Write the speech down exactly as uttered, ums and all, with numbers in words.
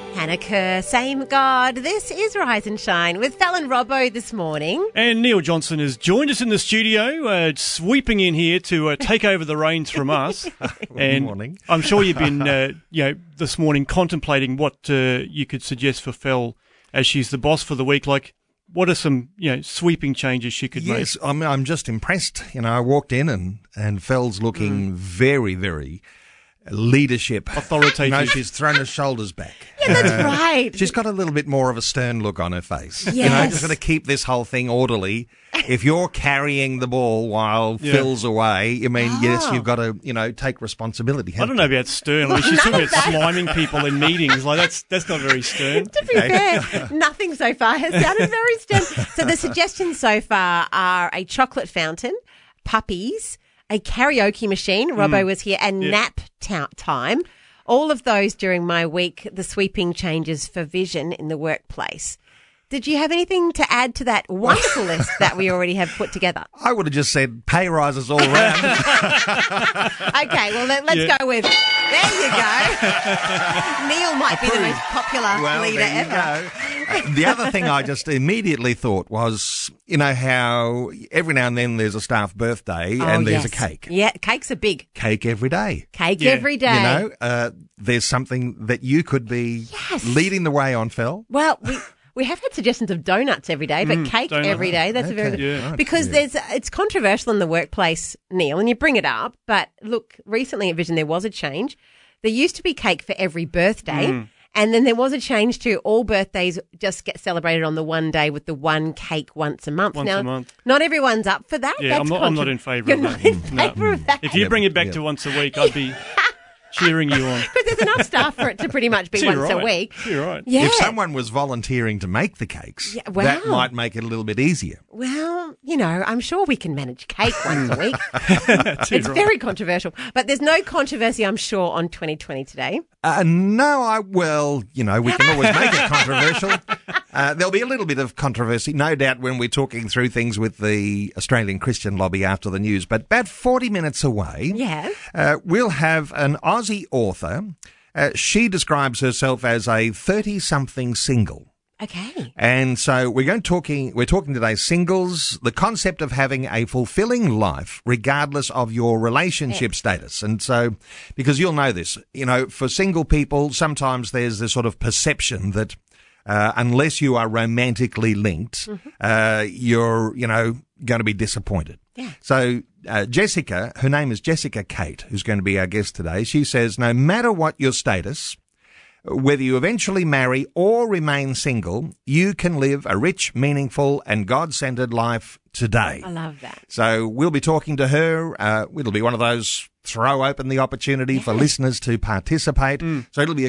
Hannah Kerr, same God. This is Rise and Shine with Fallon Robbo this morning. And Neil Johnson has joined us in the studio, uh, sweeping in here to uh, take over the reins from us. Good and morning. I'm sure you've been, uh, you know, this morning contemplating what uh, you could suggest for Fel as she's the boss for the week. Like, what are some, you know, sweeping changes she could Yes, make? I'm, I'm just impressed. You know, I walked in and, and Fel's looking mm. very, very leadership. Authoritative. You know, she's thrown her shoulders back. Yeah, that's uh, right. She's got a little bit more of a stern look on her face. Yes. You know, just got to keep this whole thing orderly. If you're carrying the ball while yeah. Phil's away, I mean, oh. yes, you've got to, you know, take responsibility. I don't know about stern. I mean, she's talking about sliming people in meetings. Like, that's that's not very stern. To be fair, nothing so far has sounded very stern. So the suggestions so far are a chocolate fountain, puppies, a karaoke machine, Robbo mm. was here, and yeah. nap ta- time. All of those during my week, the sweeping changes for vision in the workplace. Did you have anything to add to that wonderful list that we already have put together? I would have just said pay rises all around. Okay, well, let, let's yeah. go with, there you go. Neil might Approved. be the most popular well, leader there you ever. Go. The other thing I just immediately thought was, you know, how every now and then there's a staff birthday oh, and there's yes. a cake. Yeah, cakes are big. Cake every day. Cake yeah. every day. You know, uh, there's something that you could be yes. leading the way on, Fel. Well, we... We have had suggestions of donuts every day, but mm, cake donut. every day, that's okay. a very good... Yeah. Because yeah. there's it's controversial in the workplace, Neil, and you bring it up, but look, recently at Vision there was a change. There used to be cake for every birthday, mm. and then there was a change to all birthdays just get celebrated on the one day with the one cake once a month. Once now, a month. Not everyone's up for that. Yeah, that's I'm not, contra- I'm not in favour You're of not that. in favour no. of that. If you bring it back yeah. to once a week, I'd be... cheering you on. Because there's enough staff for it to pretty much be so once right. a week. You're right. Yeah. If someone was volunteering to make the cakes, yeah, wow. that might make it a little bit easier. Well, you know, I'm sure we can manage cake once a week. It's right. very controversial. But there's no controversy, I'm sure, on twenty twenty today. Uh, no, I, well, you know, we can always make it controversial. Uh, there'll be a little bit of controversy, no doubt, when we're talking through things with the Australian Christian lobby after the news. But about forty minutes away, yeah. uh, we'll have an Aussie author. Uh, she describes herself as a thirty-something single. Okay. And so we're going talking. We're talking today singles, the concept of having a fulfilling life regardless of your relationship yeah. status. And so, because you'll know this, you know, for single people, sometimes there's this sort of perception that uh, unless you are romantically linked, mm-hmm. uh, you're, you know, going to be disappointed. Yeah. So uh, Jessica, her name is Jessica Kate, who's going to be our guest today. She says, no matter what your status, whether you eventually marry or remain single, you can live a rich, meaningful and God-centered life today. I love that. So we'll be talking to her. Uh, it'll be one of those throw open the opportunity yeah. for listeners to participate. Mm. So it'll be a